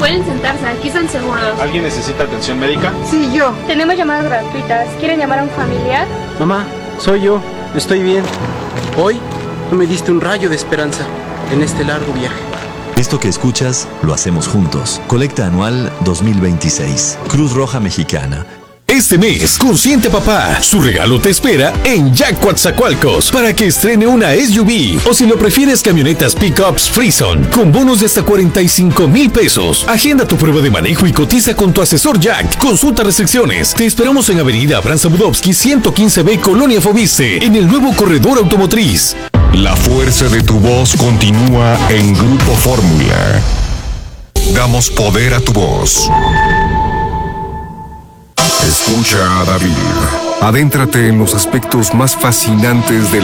Pueden sentarse, aquí están seguros. ¿Alguien necesita atención médica? Sí, yo. Tenemos llamadas gratuitas. ¿Quieren llamar a un familiar? Mamá, soy yo. Estoy bien. Hoy tú me diste un rayo de esperanza en este largo viaje. Esto que escuchas, lo hacemos juntos. Colecta anual 2026. Cruz Roja Mexicana. Este mes, consiente a papá. Su regalo te espera en Jack Coatzacoalcos para que estrene una SUV. O si lo prefieres, camionetas pickups Frison con bonos de hasta 45,000 pesos. Agenda tu prueba de manejo y cotiza con tu asesor Jack. Consulta restricciones. Te esperamos en Avenida Abraham Zabudowski 115B, Colonia Fobiste, en el nuevo corredor automotriz. La fuerza de tu voz continúa en Grupo Fórmula. Damos poder a tu voz. Escucha a David. Adéntrate en los aspectos más fascinantes de